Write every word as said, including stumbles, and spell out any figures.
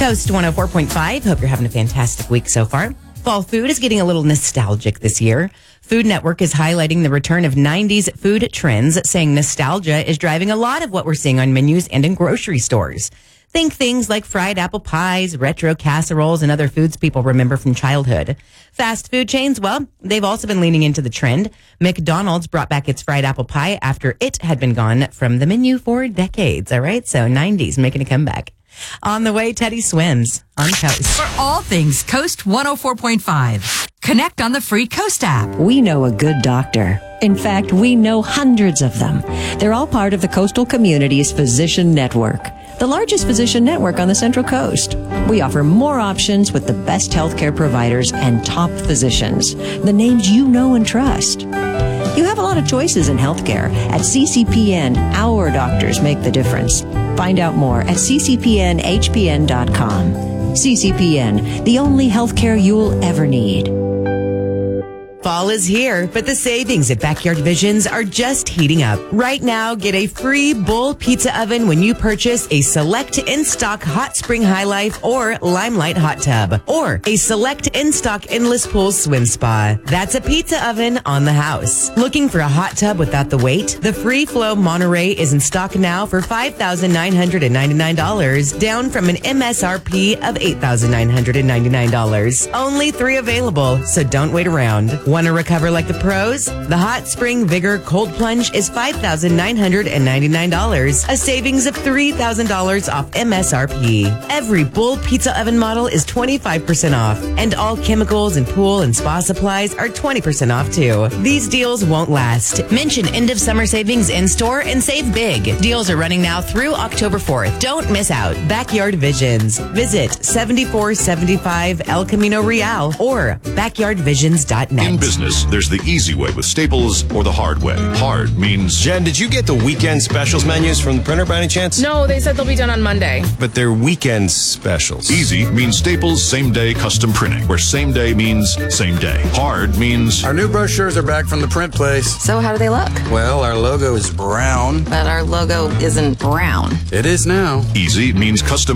Coast one oh four point five. Hope you're having a fantastic week so far. Fall food is getting a little nostalgic this year. Food Network is highlighting the return of nineties food trends, saying nostalgia is driving a lot of what we're seeing on menus and in grocery stores. Think things like fried apple pies, retro casseroles, and other foods people remember from childhood. Fast food chains, well, they've also been leaning into the trend. McDonald's brought back its fried apple pie after it had been gone from the menu for decades, all right? So nineties making a comeback. On the way, Teddy swims on Coast. For all things Coast one oh four point five, connect on the free Coast app. We know a good doctor. In fact, we know hundreds of them. They're all part of the Coastal Community's Physician Network, the largest physician network on the Central Coast. We offer more options with the best healthcare providers and top physicians, the names you know and trust. You have a lot of choices in healthcare. At C C P N, our doctors make the difference. Find out more at c c p n h p n dot com. C C P N, the only healthcare you'll ever need. Fall is here, but the savings at Backyard Visions are just heating up. Right now, get a free Bull Pizza Oven when you purchase a select in-stock Hot Spring High Life or Limelight Hot Tub, or a select in-stock Endless Pool Swim Spa. That's a pizza oven on the house. Looking for a hot tub without the wait? The Free Flow Monterey is in stock now for five thousand nine hundred ninety-nine dollars, down from an M S R P of eight thousand nine hundred ninety-nine dollars. Only three available, so don't wait around. Want to recover like the pros? The Hot Spring Vigor Cold Plunge is five thousand nine hundred ninety-nine dollars, a savings of three thousand dollars off M S R P. Every Bull Pizza Oven model is twenty-five percent off, and all chemicals and pool and spa supplies are twenty percent off too. These deals won't last. Mention end of summer savings in store and save big. Deals are running now through October fourth. Don't miss out. Backyard Visions. Visit seventy-four seventy-five El Camino Real or backyard visions dot net. In business, there's the easy way with Staples or the hard way. Hard means... Jen, did you get the weekend specials menus from the printer by any chance? No, they said they'll be done on Monday. But they're weekend specials. Easy means Staples same-day custom printing, where same day means same day. Hard means... Our new brochures are back from the print place. So how do they look? Well, our logo is brown. But our logo isn't brown. It is now. Easy means custom